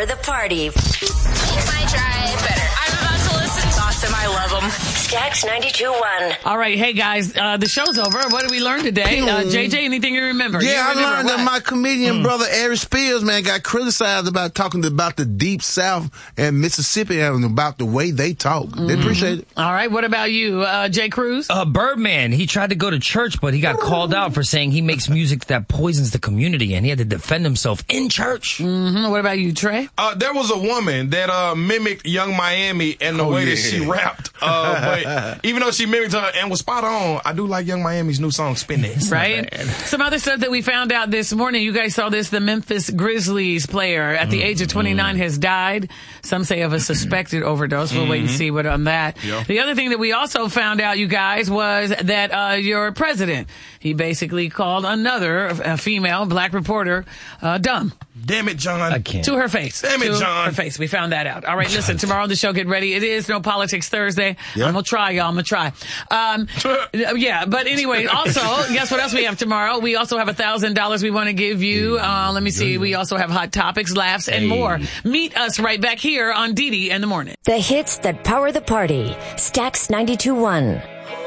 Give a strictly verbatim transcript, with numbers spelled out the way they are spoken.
power the party. Makes my drive better. I'm about to listen. It's awesome. I love them. Stax ninety-two point one. All right, hey guys, uh, the show's over. What did we learn today? Uh, J J, anything you remember? Yeah, you I remember learned what? that my comedian Mm. brother Eric Spears, man, got criticized about talking about the Deep South and Mississippi and about the way they talk. Mm-hmm. They appreciate it. All right, what about you, uh, Jay Cruz? Uh, Birdman, he tried to go to church, but he got called out for saying he makes music that poisons the community, and he had to defend himself in church. Mm-hmm. What about you, Trey? Uh, there was a woman that uh, mimicked Young Miami and the Oh, way yeah. that she rapped. Uh, but even though she mimicked her and was spot on, I do like Young Miami's new song, Spin This. Right? Some other stuff that we found out this morning. You guys saw this. The Memphis Grizzlies player at the age of twenty-nine has died. Some say of a suspected overdose. We'll wait and see what on that. Yeah. The other thing that we also found out, you guys, was that uh, your president, he basically called another a female black reporter uh, dumb. Damn it, John. I can't. To her face. Damn it, to John. her face. We found that out. All right, listen, tomorrow on the show, get ready. It is No Politics Thursday. Yeah. I'm going to try, y'all. I'm going to try. Um, yeah, but anyway, also, guess what else we have tomorrow? We also have one thousand dollars we want to give you. Uh, let me see. We also have hot topics, laughs, and more. Meet us right back here on Dee Dee in the Morning. The hits that power the party. Stax ninety-two point one.